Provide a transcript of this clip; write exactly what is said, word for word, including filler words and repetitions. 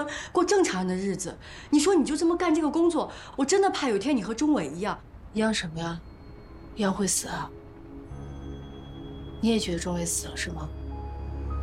过正常人的日子。你说你就这么干这个工作，我真的怕有一天你和钟伟一样。 一样什么呀？一样会死啊？你也觉得钟伟死了是吗？